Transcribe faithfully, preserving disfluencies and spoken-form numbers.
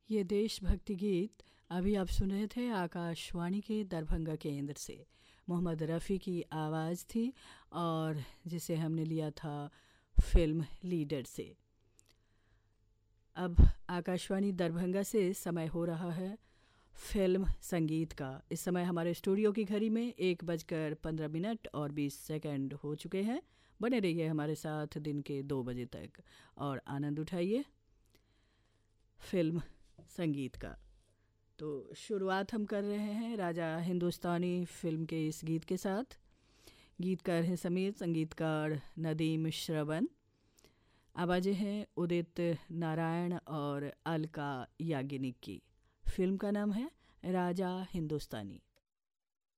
ये देशभक्ति गीत अभी आप सुन रहे थे आकाशवाणी के दरभंगा केंद्र से। मोहम्मद रफ़ी की आवाज़ थी और जिसे हमने लिया था फिल्म लीडर से। अब आकाशवाणी दरभंगा से समय हो रहा है फिल्म संगीत का। इस समय हमारे स्टूडियो की घड़ी में एक बजकर पंद्रह मिनट और बीस सेकंड हो चुके हैं। बने रहिए हमारे साथ दिन के दो बजे तक और आनंद उठाइए फिल्म संगीत का। तो शुरुआत हम कर रहे हैं राजा हिंदुस्तानी फिल्म के इस गीत के साथ। गीतकार हैं समीर, संगीतकार नदीम श्रवण, आवाज़ें हैं उदित नारायण और अलका याग्निक की। फिल्म का नाम है राजा हिंदुस्तानी।